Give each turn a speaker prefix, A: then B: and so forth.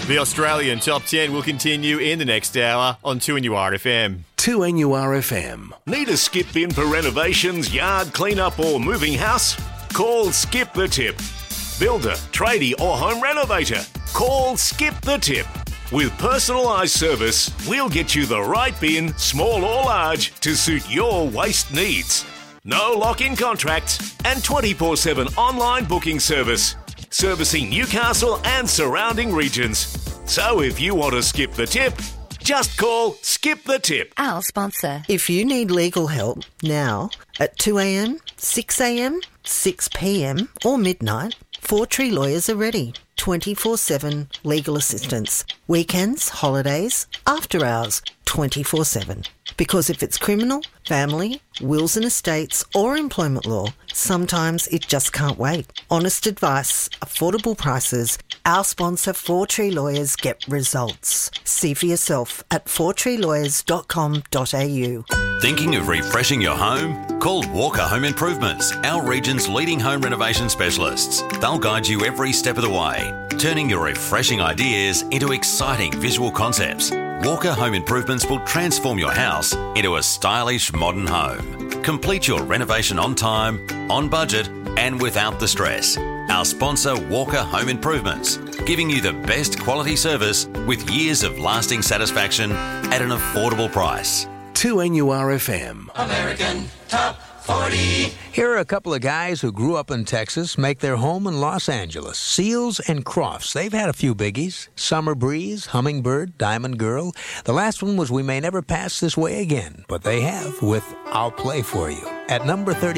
A: The Australian Top 10 will continue in the next hour on 2NURFM.
B: 2NURFM.
C: Need a skip in for renovations, yard clean-up or moving house? Call Skip the Tip. Builder, tradie or home renovator? Call Skip the Tip. With personalised service, we'll get you the right bin, small or large, to suit your waste needs. No lock-in contracts and 24/7 online booking service. Servicing Newcastle and surrounding regions. So if you want to skip the tip, just call Skip the Tip.
D: Our sponsor.
E: If you need legal help now at 2am, 6am, 6pm or midnight, Four Tree Lawyers are ready. 24/7 legal assistance. Weekends, holidays, after hours, 24/7. Because if it's criminal, family, wills and estates or employment law, sometimes it just can't wait. Honest advice, affordable prices. Our sponsor, Four Tree Lawyers, get results. See for yourself at fourtreelawyers.com.au.
F: Thinking of refreshing your home? Call Walker Home Improvements, our region's leading home renovation specialists. They'll guide you every step of the way, turning your refreshing ideas into exciting visual concepts. Walker Home Improvements will transform your house into a stylish modern home. Complete your renovation on time, on budget, and without the stress. Our sponsor, Walker Home Improvements, giving you the best quality service with years of lasting satisfaction at an affordable price.
B: 2NURFM.
G: American Top 40.
H: Here are a couple of guys who grew up in Texas, make their home in Los Angeles. Seals and Crofts. They've had a few biggies. Summer Breeze, Hummingbird, Diamond Girl. The last one was We May Never Pass This Way Again. But they have with I'll Play For You. At number 30.